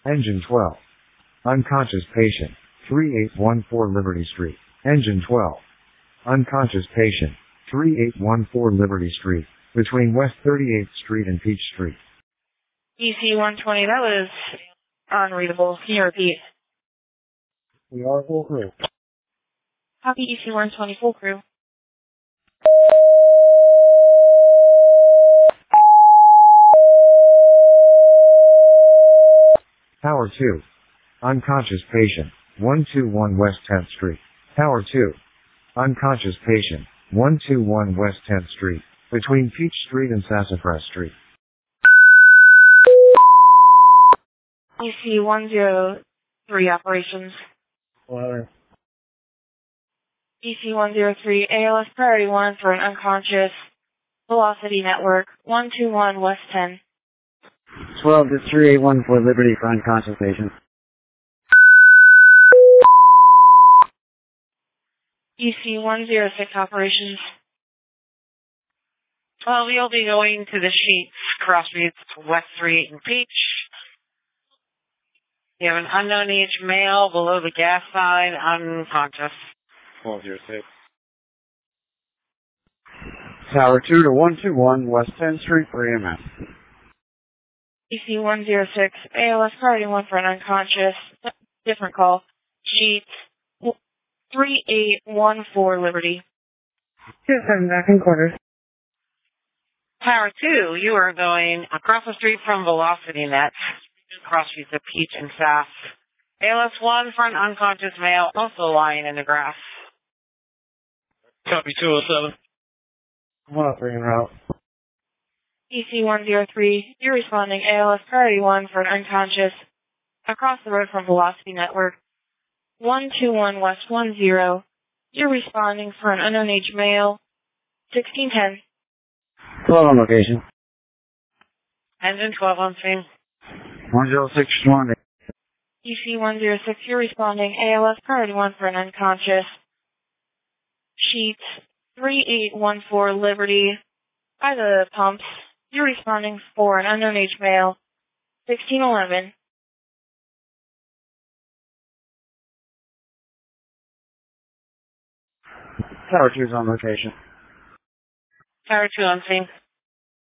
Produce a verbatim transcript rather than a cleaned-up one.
Engine twelve. Unconscious patient. three eight one four Liberty Street. Engine twelve. Unconscious patient. three eight one four Liberty Street. Between West thirty-eighth Street and Peach Street. E C one twenty, that was unreadable. Can you repeat? We are full crew. Copy E C one twenty, full crew. Tower two. Unconscious patient. one two one West tenth Street. Tower two. Unconscious patient. one two one West tenth Street. Between Peach Street and Sassafras Street. E C one zero three operations. Water. E C one zero three, A L S priority one for an unconscious velocity network, one two one West ten. twelve to three eight one four Liberty for unconscious patient. E C one zero six operations. Well, we'll be going to the Sheets, cross streets, West Street and Peach. You have an unknown age male below the gas sign, unconscious. twelve zero six. Tower two to one two one West tenth Street for E M S. E C one zero six, A L S priority one for an unconscious, different call, Sheets, three eight one four Liberty. two seven back in quarters. Tower two, you are going across the street from Velocity Net, cross streets of Peach and Sass. A L S one for an unconscious male, also lying in the grass. Copy two oh seven. one oh three en route. E C one zero three, you're responding A L S priority one for an unconscious, across the road from Velocity Network, one two one West ten. You're responding for an unknown age male, sixteen ten. twelve on location. Engine twelve on scene. one zero six one. E C one zero six, you're responding A L S priority one for an unconscious, Sheets, three eight one four Liberty, by the pumps. You're responding for an unknown age male, sixteen eleven. Tower two is on location. Tower two on scene.